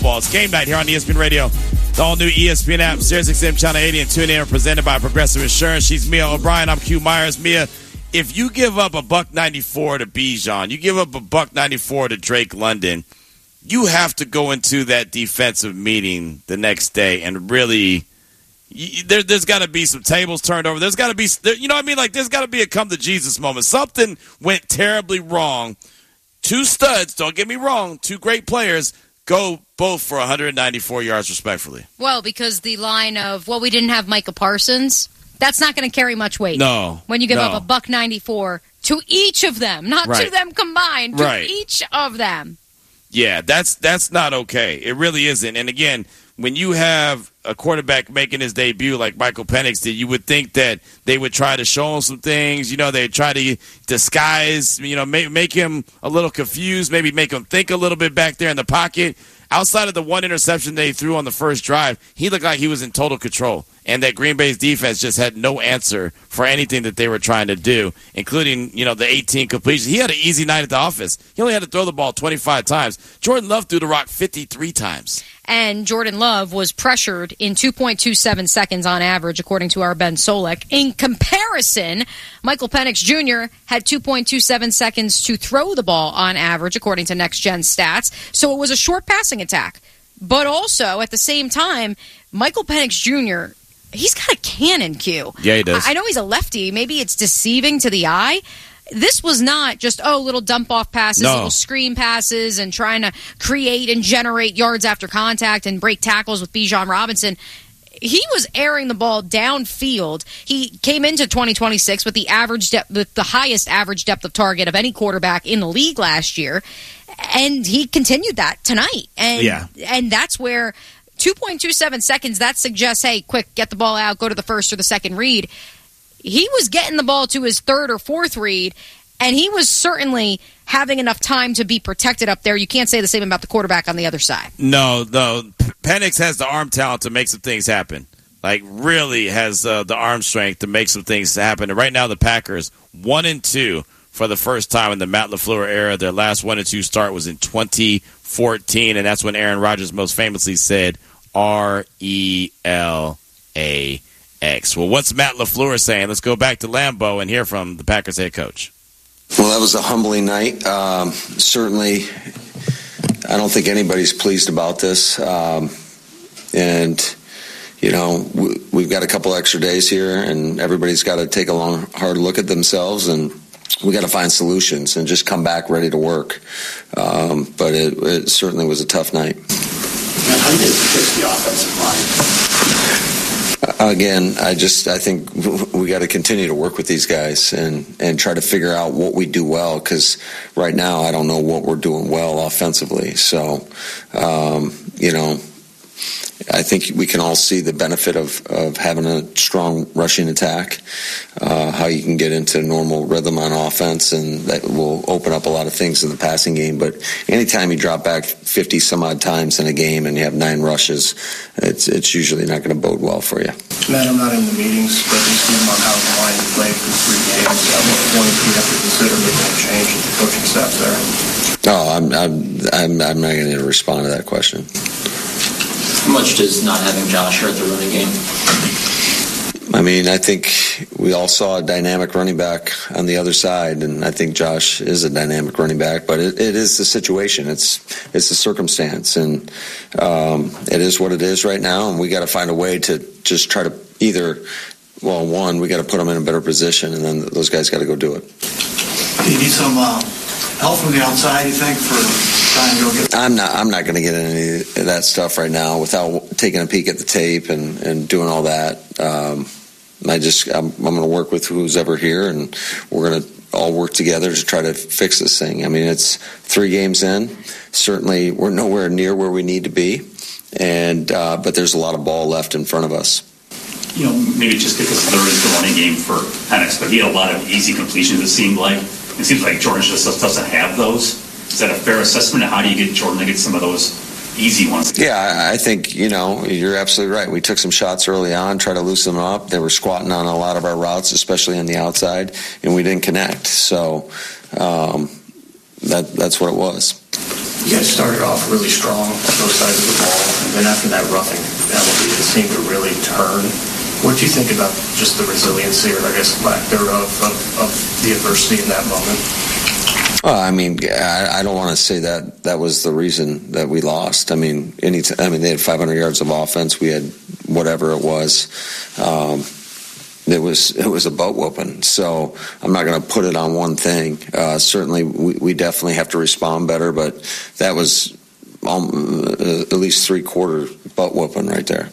football. It's game night here on ESPN Radio. The all-new ESPN app, SiriusXM Channel 80, and TuneIn are presented by Progressive Insurance. She's Mia O'Brien. I'm Q Myers. Mia, if you give up $194 to Bijan, you give up $194 to Drake London, you have to go into that defensive meeting the next day and really there's got to be some tables turned over. There's got to be, you know what I mean? Like, there's got to be a come-to-Jesus moment. Something went terribly wrong. Two studs, don't get me wrong, two great players, go both for 194 yards respectfully. Well, because the line of, we didn't have Micah Parsons, that's not going to carry much weight. No. When you give up $194 to each of them, not to them combined, to each of them. Yeah, that's not okay. It really isn't. And again, when you have a quarterback making his debut like Michael Penix did, you would think that they would try to show him some things. You know, they'd try to disguise, make him a little confused, maybe make him think a little bit back there in the pocket. Outside of the one interception they threw on the first drive, he looked like he was in total control. And that Green Bay's defense just had no answer for anything that they were trying to do, including, the 18 completions. He had an easy night at the office. He only had to throw the ball 25 times. Jordan Love threw the rock 53 times. And Jordan Love was pressured in 2.27 seconds on average, according to our Ben Solek. In comparison, Michael Penix Jr. had 2.27 seconds to throw the ball on average, according to Next Gen Stats. So it was a short passing attack. But also, at the same time, Michael Penix Jr., he's got a cannon, Q. Yeah, he does. I know he's a lefty. Maybe it's deceiving to the eye. This was not just, little dump-off passes, little screen passes, and trying to create and generate yards after contact and break tackles with Bijan Robinson. He was airing the ball downfield. He came into 2026 with the highest average depth of target of any quarterback in the league last year, and he continued that tonight. And that's where 2.27 seconds, that suggests, hey, quick, get the ball out, go to the first or the second read. He was getting the ball to his third or fourth read, and he was certainly having enough time to be protected up there. You can't say the same about the quarterback on the other side. No. Penix has the arm talent to make some things happen. Like, really has the arm strength to make some things happen. And right now the Packers, 1-2 for the first time in the Matt LaFleur era. Their last 1-2 start was in 2014, and that's when Aaron Rodgers most famously said, RELAX. Well, what's Matt LaFleur saying? Let's go back to Lambeau and hear from the Packers head coach. Well, that was a humbling night. Certainly, I don't think anybody's pleased about this. We've got a couple extra days here, and everybody's got to take a long, hard look at themselves, and we got to find solutions and just come back ready to work. But it certainly was a tough night. How did you fix the offensive line? Again, I think we got to continue to work with these guys and try to figure out what we do well, because right now I don't know what we're doing well offensively. So, I think we can all see the benefit of having a strong rushing attack, how you can get into normal rhythm on offense, and that will open up a lot of things in the passing game. But anytime you drop back 50 some odd times in a game and you have 9 rushes, it's usually not going to bode well for you. Matt, I'm not in the meetings, but you see on how the line you played for 3 games. At what point do you have to consider making a change in the coaching staff there? I'm not going to respond to that question. How much does not having Josh hurt the running game? I think we all saw a dynamic running back on the other side, and I think Josh is a dynamic running back, but it is the situation. It's the circumstance, and it is what it is right now, and we got to find a way to just try to we got to put them in a better position, and then those guys got to go do it. Do you need some help from the outside, you think, for trying to go get... I'm not going to get into any of that stuff right now without taking a peek at the tape and doing all that. I'm going to work with who's ever here, and we're going to all work together to try to fix this thing. It's 3 games in. Certainly, we're nowhere near where we need to be, but there's a lot of ball left in front of us. Maybe just because there is the running game for Penix, but he had a lot of easy completions, it seemed like. It seems like Jordan just doesn't have those. Is that a fair assessment? How do you get Jordan to get some of those easy ones? Yeah, I think, you're absolutely right. We took some shots early on, tried to loosen them up. They were squatting on a lot of our routes, especially on the outside, and we didn't connect. So that's what it was. You guys started off really strong on both sides of the then after that roughing penalty, it seemed to really turn. What do you think about just the resiliency, or I guess lack thereof, of the adversity in that moment? Well, I mean, I don't want to say that was the reason that we lost. I mean, they had 500 yards of offense. We had whatever it was. It was a boat whooping. So I'm not going to put it on one thing. Certainly, we definitely have to respond better, but that was at least 3/4 butt whooping right there.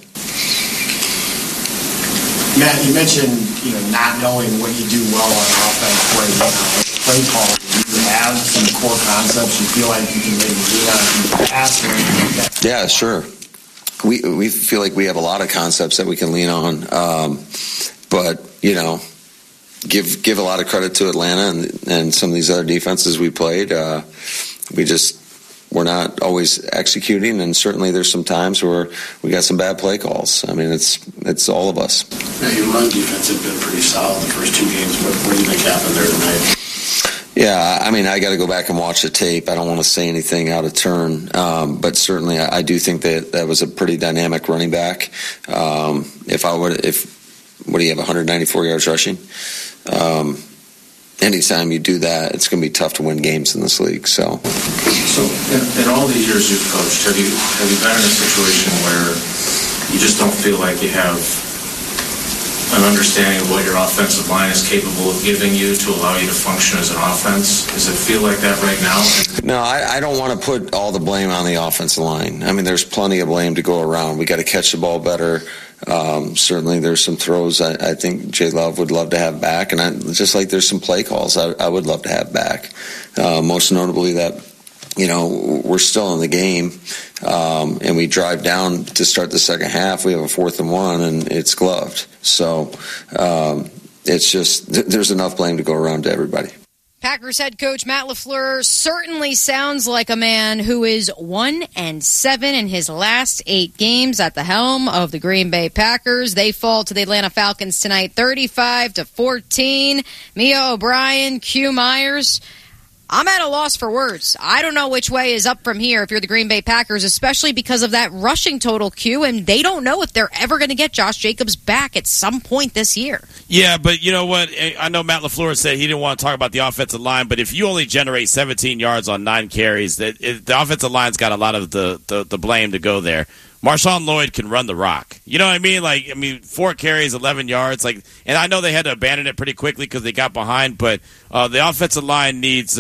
Matt, you mentioned not knowing what you do well on offense right now. Play call. Do you have some core concepts you feel like you can maybe lean on in the past? Yeah, sure. We feel like we have a lot of concepts that we can lean on, but give a lot of credit to Atlanta and some of these other defenses we played. We're not always executing, and certainly there's some times where we got some bad play calls. I mean, it's all of us. Now, your run defense had been pretty solid the first two games. What do you think happened there tonight? Yeah, I mean, I got to go back and watch the tape. I don't want to say anything out of turn, but certainly I do think that was a pretty dynamic running back. What do you have, 194 yards rushing? Anytime you do that, it's going to be tough to win games in this league. So in all these years you've coached, have you been in a situation where you just don't feel like you have an understanding of what your offensive line is capable of giving you to allow you to function as an offense? Does it feel like that right now? No, I don't want to put all the blame on the offensive line. I mean, there's plenty of blame to go around. We got to catch the ball better. Certainly there's some throws I think Jay Love would love to have back, and just like there's some play calls I would love to have back. Most notably that, we're still in the game, and we drive down to start the second half. We have a 4th and 1, and it's gloved. So it's just there's enough blame to go around to everybody. Packers head coach Matt LaFleur certainly sounds like a man who is 1-7 in his last 8 games at the helm of the Green Bay Packers. They fall to the Atlanta Falcons tonight, 35-14. Mia O'Brien, Q Myers. I'm at a loss for words. I don't know which way is up from here if you're the Green Bay Packers, especially because of that rushing total, Q, and they don't know if they're ever going to get Josh Jacobs back at some point this year. Yeah, but you know what? I know Matt LaFleur said he didn't want to talk about the offensive line, but if you only generate 17 yards on 9 carries, the offensive line's got a lot of the blame to go there. Marshawn Lloyd can run the rock. You know what I mean? 4 carries, 11 yards. And I know they had to abandon it pretty quickly because they got behind. But the offensive line needs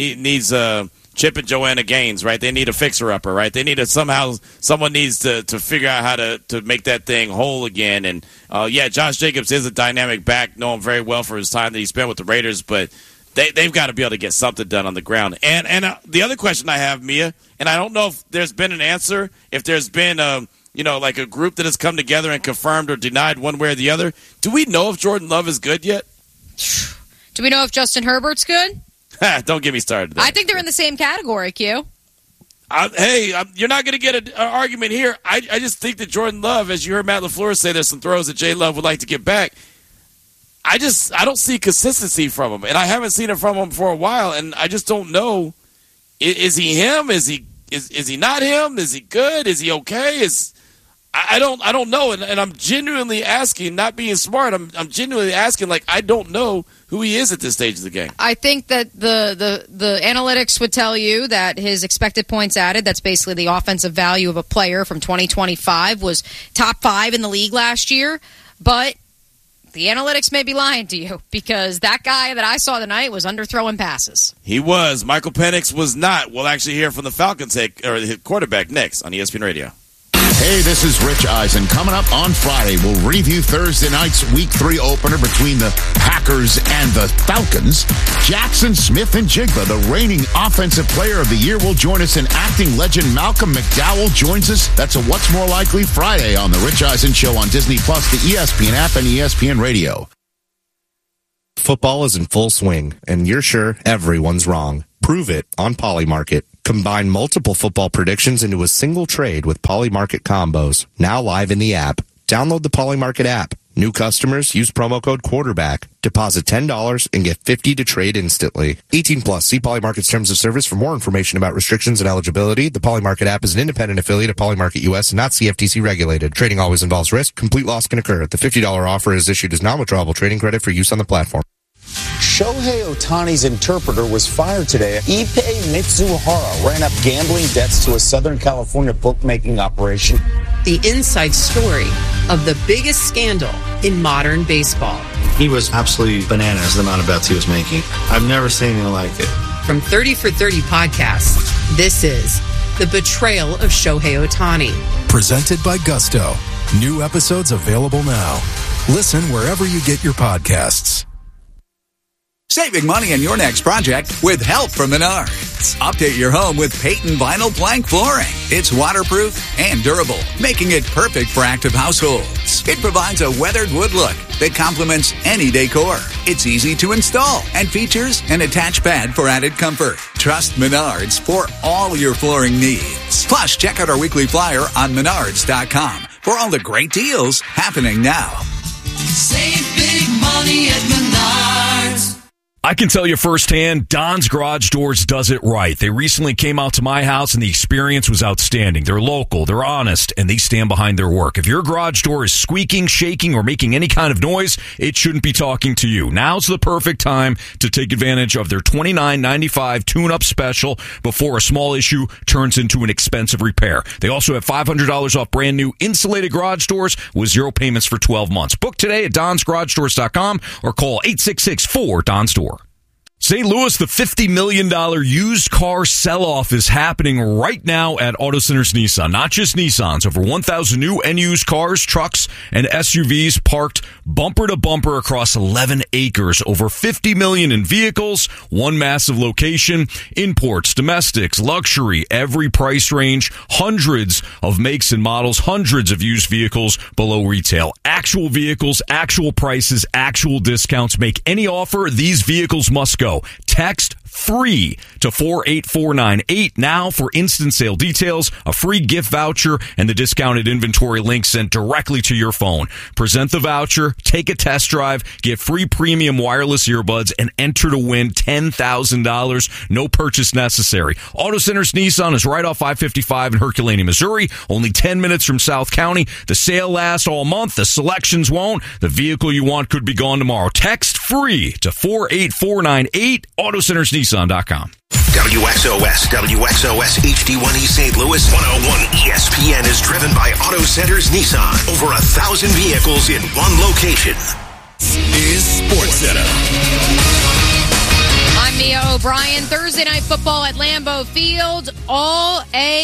Chip and Joanna Gaines, right? They need a fixer-upper, right? They need someone needs to figure out how to make that thing whole again. And Josh Jacobs is a dynamic back, know him very well for his time that he spent with the Raiders, but they've got to be able to get something done on the ground. And the other question I have, Mia, and I don't know if there's been an answer, if there's been a group that has come together and confirmed or denied one way or the other. Do we know if Jordan Love is good yet? Do we know if Justin Herbert's good? Don't get me started there. I think they're in the same category, Q. You're not going to get an argument here. I just think that Jordan Love, as you heard Matt LaFleur say, there's some throws that Jay Love would like to get back. I don't see consistency from him, and I haven't seen it from him for a while, and I just don't know. Is he him? Is he not him? Is he good? Is he okay? I don't know, and I'm genuinely asking, not being smart. I'm genuinely asking, I don't know who he is at this stage of the game. I think that the analytics would tell you that his expected points added, that's basically the offensive value of a player from 2025, was top 5 in the league last year, but the analytics may be lying to you because that guy that I saw tonight was underthrowing passes. He was. Michael Penix was not. We'll actually hear from the Falcons his quarterback next on ESPN Radio. Hey, this is Rich Eisen. Coming up on Friday, we'll review Thursday night's Week 3 opener between the Packers and the Falcons. Jackson Smith-Njigba, the reigning Offensive Player of the Year, will join us, and acting legend Malcolm McDowell joins us. That's a What's More Likely Friday on The Rich Eisen Show on Disney+, the ESPN app, and ESPN Radio. Football is in full swing, and you're sure everyone's wrong. Prove it on Polymarket. Combine multiple football predictions into a single trade with Polymarket combos. Now live in the app. Download the Polymarket app. New customers use promo code QUARTERBACK. Deposit $10 and get $50 to trade instantly. 18 plus. See Poly Market's terms of service for more information about restrictions and eligibility. The Poly Market app is an independent affiliate of Poly Market US and not CFTC regulated. Trading always involves risk. Complete loss can occur. The $50 offer is issued as non-withdrawable trading credit for use on the platform. Shohei Ohtani's interpreter was fired today. Ippei Mitsuhara ran up gambling debts to a Southern California bookmaking operation. The inside story of the biggest scandal in modern baseball. He was absolutely bananas, the amount of bets he was making. I've never seen anything like it. From 30 for 30 podcasts, this is The Betrayal of Shohei Ohtani. Presented by Gusto. New episodes available now. Listen wherever you get your podcasts. Saving money on your next project with help from Menards. Update your home with Peyton Vinyl Plank Flooring. It's waterproof and durable, making it perfect for active households. It provides a weathered wood look that complements any decor. It's easy to install and features an attached pad for added comfort. Trust Menards for all your flooring needs. Plus, check out our weekly flyer on Menards.com for all the great deals happening now. Save big money at Menards. I can tell you firsthand, Don's Garage Doors does it right. They recently came out to my house, and the experience was outstanding. They're local, they're honest, and they stand behind their work. If your garage door is squeaking, shaking, or making any kind of noise, it shouldn't be talking to you. Now's the perfect time to take advantage of their $29.95 tune-up special before a small issue turns into an expensive repair. They also have $500 off brand new insulated garage doors with 0 payments for 12 months. Book today at donsgaragedoors.com or call 866-4-DONS-DOOR. St. Louis, the $50 million used car sell-off is happening right now at Auto Centers Nissan. Not just Nissans. Over 1,000 new and used cars, trucks, and SUVs parked bumper to bumper across 11 acres. Over 50 million in vehicles, one massive location, imports, domestics, luxury, every price range, hundreds of makes and models, hundreds of used vehicles below retail. Actual vehicles, actual prices, actual discounts. Make any offer, these vehicles must go. Text free to 48498 now for instant sale details, a free gift voucher, and the discounted inventory link sent directly to your phone. Present the voucher, take a test drive, get free premium wireless earbuds, and enter to win $10,000. No purchase necessary. Auto Centers Nissan is right off I-55 in Herculaneum, Missouri. Only 10 minutes from South County. The sale lasts all month. The selections won't. The vehicle you want could be gone tomorrow. Text free to 48498. AutoCentersNissan.com. WXOS HD1E St. Louis 101 ESPN is driven by Auto Centers Nissan. Over 1,000 vehicles in one location. Is SportsCenter. I'm Mia O'Brien. Thursday Night Football at Lambeau Field. All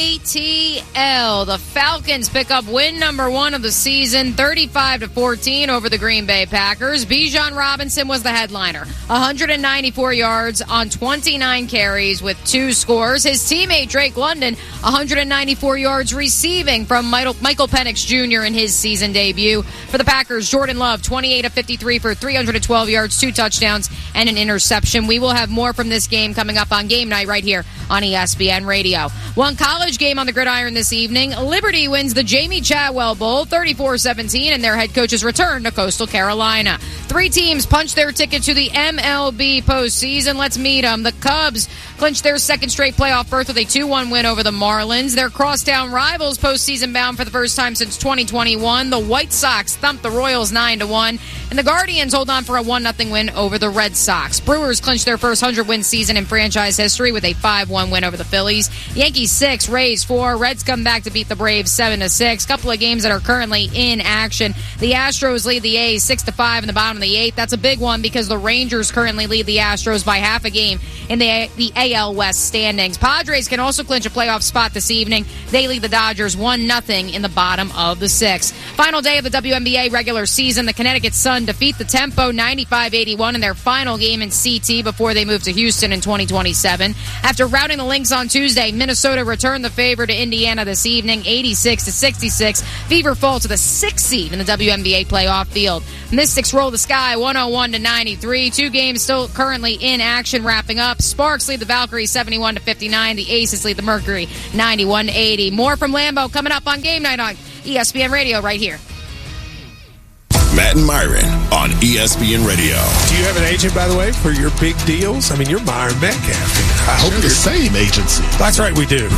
ATL. The Falcons pick up win number 1 of the season, 35-14 over the Green Bay Packers. Bijan Robinson was the headliner. 194 yards on 29 carries with 2 scores. His teammate Drake London, 194 yards receiving from Michael Penix Jr. in his season debut. For the Packers, Jordan Love, 28-53 for 312 yards, 2 touchdowns, and an interception. We will have more from this game coming up on Game Night right here on ESPN Radio. One college game on the gridiron this evening. Liberty wins the Jamie Chadwell Bowl 34-17, and their head coaches return to Coastal Carolina. 3 teams punch their ticket to the MLB postseason. Let's meet them. The Cubs clinched their second straight playoff berth with a 2-1 win over the Marlins. Their crosstown rivals postseason bound for the first time since 2021. The White Sox thumped the Royals 9-1, and the Guardians hold on for a 1-0 win over the Red Sox. Brewers clinched their first 100-win season in franchise history with a 5-1 win over the Phillies. Yankees 6, Rays 4. Reds come back to beat the Braves 7-6. Couple of games that are currently in action. The Astros lead the A's 6-5 in the bottom of the 8th. That's a big one because the Rangers currently lead the Astros by half a game in the AL West standings. Padres can also clinch a playoff spot this evening. They lead the Dodgers 1-0 in the bottom of the 6th. Final day of the WNBA regular season. The Connecticut Sun defeat the Tempo 95-81 in their final game in CT before they move to Houston in 2027. After routing the Lynx on Tuesday, Minnesota returned the favor to Indiana this evening, 86-66. Fever fall to the 6th seed in the WNBA playoff field. Mystics roll the Sky 101-93. 2 games still currently in action, wrapping up. Sparks lead the Valkyries 71-59. The Aces lead the Mercury 91-80. More from Lambeau coming up on Game Night on ESPN Radio right here. Matt and Myron on ESPN Radio. Do you have an agent, by the way, for your big deals? I mean, you're Myron Metcalf. I hope the same agency. That's right, we do.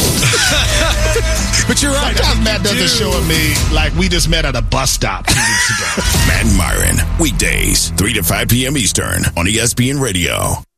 But you're right. Sometimes Matt doesn't show at me like we just met at a bus stop 2 weeks ago. Matt and Myron, weekdays, 3 to 5 p.m. Eastern on ESPN Radio.